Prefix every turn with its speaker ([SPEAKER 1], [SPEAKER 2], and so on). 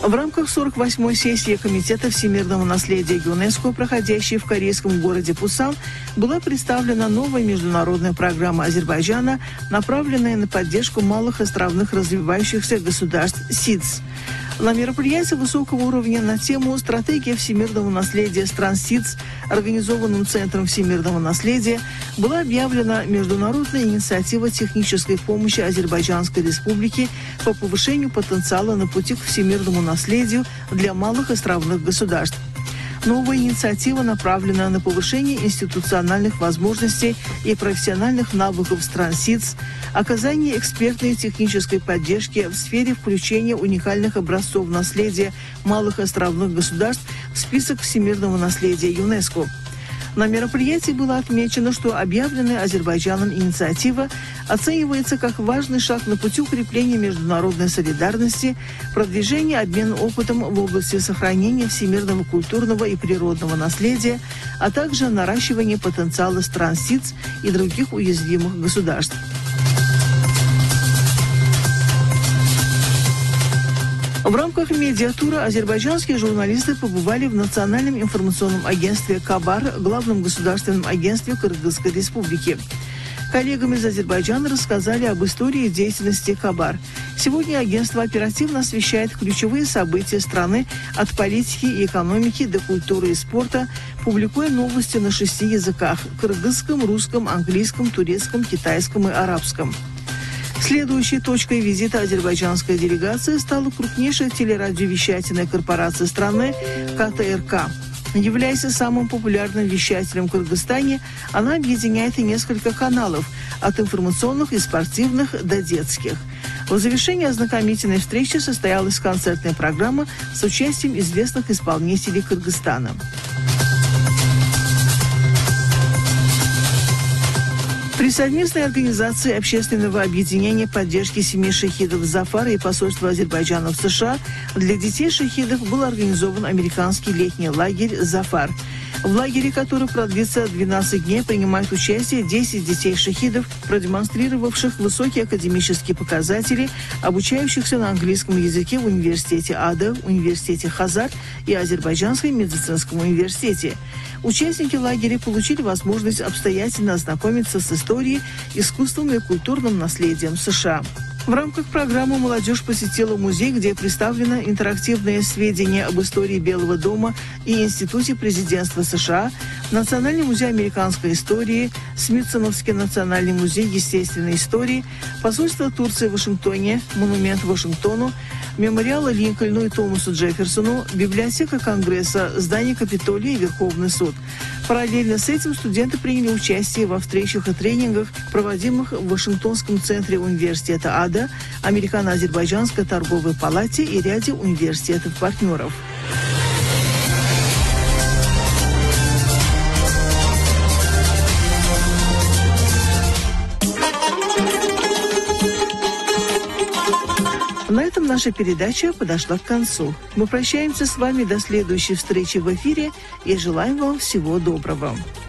[SPEAKER 1] В рамках 48-й сессии Комитета всемирного наследия ЮНЕСКО, проходящей в корейском городе Пусан, была представлена новая международная программа Азербайджана, направленная на поддержку малых островных развивающихся государств СИДС. На мероприятии высокого уровня на тему «Стратегия всемирного наследия стран СИДС», организованным Центром всемирного наследия, была объявлена международная инициатива технической помощи Азербайджанской республике по повышению потенциала на пути к всемирному наследию для малых островных государств. Новая инициатива направлена на повышение институциональных возможностей и профессиональных навыков стран СИДС, оказание экспертной и технической поддержки в сфере включения уникальных образцов наследия малых островных государств в список всемирного наследия ЮНЕСКО. На мероприятии было отмечено, что объявленная Азербайджаном инициатива оценивается как важный шаг на пути укрепления международной солидарности, продвижения обмена опытом в области сохранения всемирного культурного и природного наследия, а также наращивания потенциала стран СИДС и других уязвимых государств. В рамках медиатура азербайджанские журналисты побывали в Национальном информационном агентстве «Кабар», главном государственном агентстве Кыргызской республики. Коллегам из Азербайджана рассказали об истории и деятельности «Кабар». Сегодня агентство оперативно освещает ключевые события страны от политики и экономики до культуры и спорта, публикуя новости на 6 языках – кыргызском, русском, английском, турецком, китайском и арабском. Следующей точкой визита азербайджанской делегации стала крупнейшая телерадиовещательная корпорация страны КТРК. Являясь самым популярным вещателем в Кыргызстане, она объединяет и несколько каналов, от информационных и спортивных до детских. В завершении ознакомительной встречи состоялась концертная программа с участием известных исполнителей Кыргызстана. При совместной организации общественного объединения поддержки семей шахидов «Зафар» и посольства Азербайджана в США для детей шахидов был организован американский летний лагерь «Зафар». В лагере, который продлится 12 дней, принимают участие 10 детей шахидов, продемонстрировавших высокие академические показатели, обучающихся на английском языке в университете АДА, университете Хазар и Азербайджанском медицинском университете. Участники лагеря получили возможность обстоятельно ознакомиться с историей, искусством и культурным наследием США. В рамках программы молодежь посетила музей, где представлено интерактивные сведения об истории Белого дома и Институте президентства США, Национальный музей американской истории, Смитсоновский национальный музей естественной истории, посольство Турции в Вашингтоне, монумент Вашингтону, мемориал Линкольну и Томасу Джефферсону, библиотека Конгресса, здание Капитолия и Верховный суд. Параллельно с этим студенты приняли участие во встречах и тренингах, проводимых в Вашингтонском центре университета АДА, Американо-Азербайджанской торговой палате и ряде университетов-партнеров. На этом наша передача подошла к концу. Мы прощаемся с вами до следующей встречи в эфире и желаем вам всего доброго.